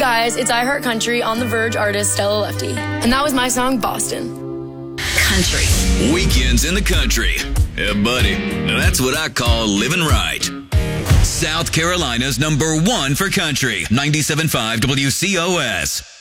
guys, it's I Heart Country on The Verge artist Stella Lefty. And that was my song, Boston. Country. Weekends in the country. Yeah, buddy. Now that's what I call living right. South Carolina's #1 for country. 97.5 WCOS.